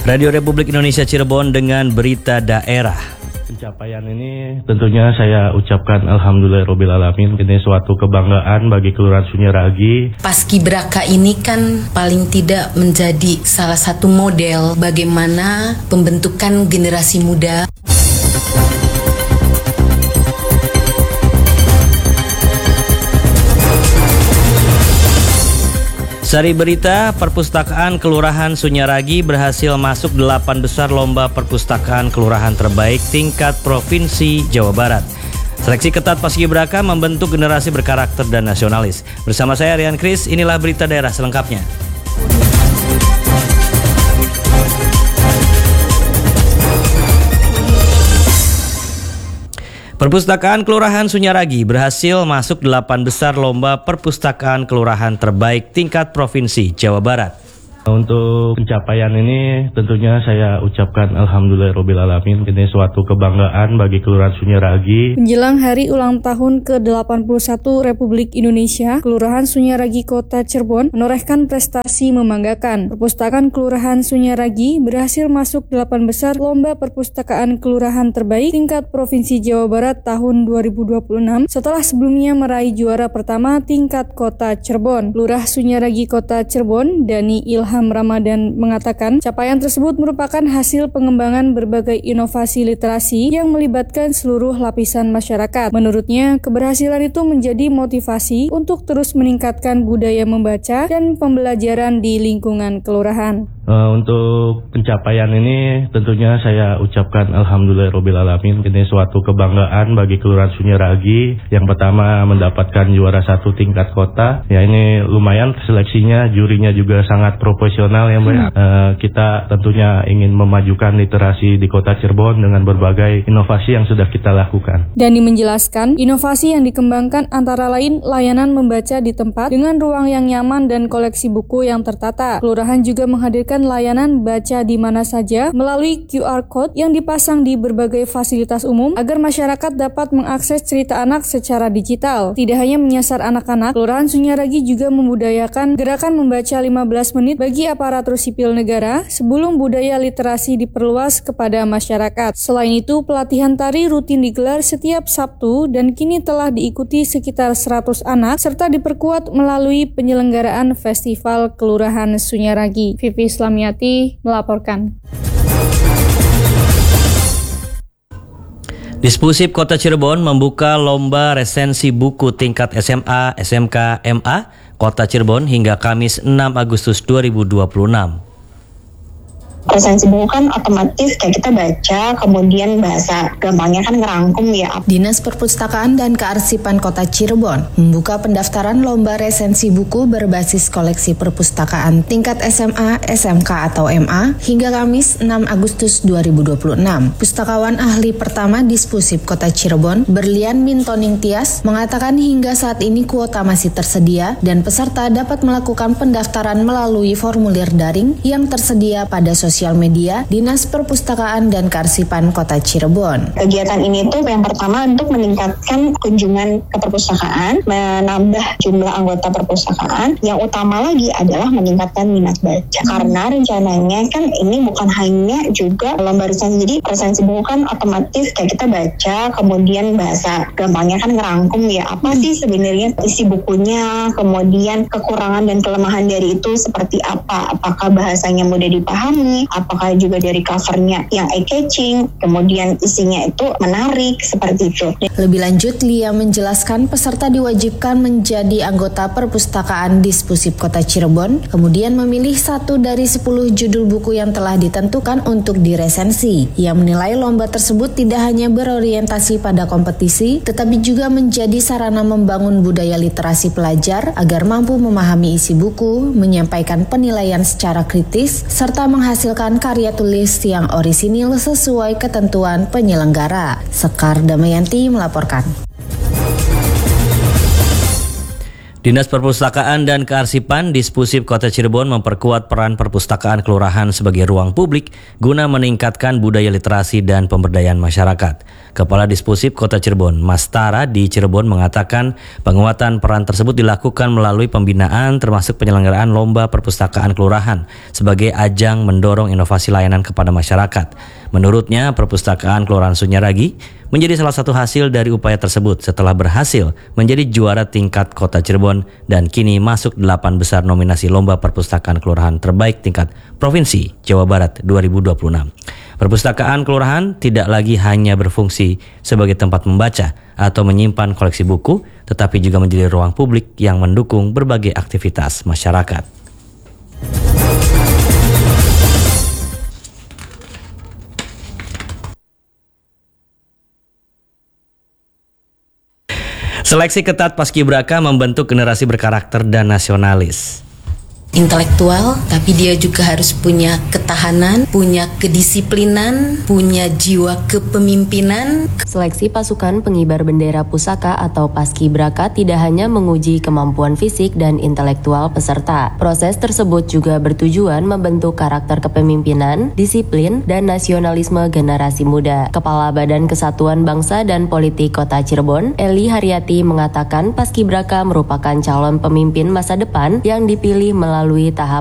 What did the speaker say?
Radio Republik Indonesia Cirebon dengan berita daerah. Pencapaian ini tentunya saya ucapkan alhamdulillahirobbilalamin. Ini suatu kebanggaan bagi Kelurahan Sunyaragi. Paskibraka ini kan paling tidak menjadi salah satu model bagaimana pembentukan generasi muda. Sari berita, Perpustakaan Kelurahan Sunyaragi berhasil masuk 8 besar lomba perpustakaan kelurahan terbaik tingkat Provinsi Jawa Barat. Seleksi ketat paskibraka membentuk generasi berkarakter dan nasionalis. Bersama saya Rian Kris, inilah berita daerah selengkapnya. Perpustakaan Kelurahan Sunyaragi berhasil masuk 8 besar lomba perpustakaan kelurahan terbaik tingkat Provinsi Jawa Barat. Untuk pencapaian ini tentunya saya ucapkan alhamdulillahirobbilalamin. Ini suatu kebanggaan bagi Kelurahan Sunyaragi. Menjelang hari ulang tahun ke-81 Republik Indonesia, Kelurahan Sunyaragi Kota Cirebon menorehkan prestasi membanggakan. Perpustakaan Kelurahan Sunyaragi berhasil masuk 8 besar lomba perpustakaan kelurahan terbaik tingkat Provinsi Jawa Barat tahun 2026 setelah sebelumnya meraih juara pertama tingkat Kota Cirebon. Lurah Sunyaragi Kota Cirebon, Dani Ilham Ramadan mengatakan capaian tersebut merupakan hasil pengembangan berbagai inovasi literasi yang melibatkan seluruh lapisan masyarakat. Menurutnya, keberhasilan itu menjadi motivasi untuk terus meningkatkan budaya membaca dan pembelajaran di lingkungan kelurahan. Untuk pencapaian ini tentunya saya ucapkan alhamdulillahirobbilalamin. Ini suatu kebanggaan bagi Kelurahan Sunyaragi. Yang pertama mendapatkan juara 1 tingkat kota. Ya, ini lumayan seleksinya, jurinya juga sangat profesional ya Mbak. Kita tentunya ingin memajukan literasi di Kota Cirebon dengan berbagai inovasi yang sudah kita lakukan. Dani menjelaskan, inovasi yang dikembangkan antara lain layanan membaca di tempat dengan ruang yang nyaman dan koleksi buku yang tertata. Kelurahan juga menghadirkan layanan baca di mana saja melalui QR Code yang dipasang di berbagai fasilitas umum agar masyarakat dapat mengakses cerita anak secara digital. Tidak hanya menyasar anak-anak, Kelurahan Sunyaragi juga membudayakan gerakan membaca 15 menit bagi aparatur sipil negara sebelum budaya literasi diperluas kepada masyarakat. Selain itu, pelatihan tari rutin digelar setiap Sabtu dan kini telah diikuti sekitar 100 anak serta diperkuat melalui penyelenggaraan Festival Kelurahan Sunyaragi. Vivi Islamiati melaporkan. Dispusip Kota Cirebon membuka lomba resensi buku tingkat SMA, SMK, MA Kota Cirebon hingga Kamis 6 Agustus 2026. Resensi buku kan otomatis kayak kita baca, kemudian bahasa gampangnya kan ngerangkum ya. Dinas Perpustakaan dan Kearsipan Kota Cirebon membuka pendaftaran lomba resensi buku berbasis koleksi perpustakaan tingkat SMA, SMK atau MA hingga Kamis 6 Agustus 2026. Pustakawan ahli pertama Dispusip Kota Cirebon, Berlian Mintoning Tias, mengatakan hingga saat ini kuota masih tersedia dan peserta dapat melakukan pendaftaran melalui formulir daring yang tersedia pada sosial media Dinas Perpustakaan dan Kearsipan Kota Cirebon. Kegiatan ini tuh yang pertama untuk meningkatkan kunjungan ke perpustakaan, menambah jumlah anggota perpustakaan. Yang utama lagi adalah meningkatkan minat baca. Karena rencananya kan ini bukan hanya juga lomba resensi. Jadi resensi buku kan otomatis kayak kita baca, kemudian bahasa gampangnya kan ngerangkum ya. Apa sih sebenarnya isi bukunya, kemudian kekurangan dan kelemahan dari itu seperti apa. Apakah bahasanya mudah dipahami, apakah juga dari covernya yang eye-catching, kemudian isinya itu menarik, seperti itu. Lebih lanjut, Lia menjelaskan peserta diwajibkan menjadi anggota perpustakaan Dispusip Kota Cirebon, kemudian memilih 1 dari 10 judul buku yang telah ditentukan untuk diresensi. Ia menilai lomba tersebut tidak hanya berorientasi pada kompetisi, tetapi juga menjadi sarana membangun budaya literasi pelajar agar mampu memahami isi buku, menyampaikan penilaian secara kritis, serta menghasilkan karya tulis yang orisinil sesuai ketentuan penyelenggara. Sekar Damayanti melaporkan. Dinas Perpustakaan dan Kearsipan Dispusip Kota Cirebon memperkuat peran perpustakaan kelurahan sebagai ruang publik guna meningkatkan budaya literasi dan pemberdayaan masyarakat. Kepala Dispusip Kota Cirebon, Mas Tara di Cirebon mengatakan penguatan peran tersebut dilakukan melalui pembinaan termasuk penyelenggaraan lomba perpustakaan kelurahan sebagai ajang mendorong inovasi layanan kepada masyarakat. Menurutnya, perpustakaan Kelurahan Sunyaragi menjadi salah satu hasil dari upaya tersebut setelah berhasil menjadi juara tingkat Kota Cirebon dan kini masuk 8 besar nominasi Lomba Perpustakaan Kelurahan Terbaik tingkat Provinsi Jawa Barat 2026. Perpustakaan kelurahan tidak lagi hanya berfungsi sebagai tempat membaca atau menyimpan koleksi buku, tetapi juga menjadi ruang publik yang mendukung berbagai aktivitas masyarakat. Seleksi ketat Paskibraka membentuk generasi berkarakter dan nasionalis. Intelektual, tapi dia juga harus punya ketahanan, punya kedisiplinan, punya jiwa kepemimpinan. Seleksi pasukan pengibar bendera pusaka atau Paskibraka tidak hanya menguji kemampuan fisik dan intelektual peserta. Proses tersebut juga bertujuan membentuk karakter kepemimpinan, disiplin, dan nasionalisme generasi muda. Kepala Badan Kesatuan Bangsa dan Politik Kota Cirebon, Eli Haryati mengatakan Paskibraka merupakan calon pemimpin masa depan yang dipilih melalui tahap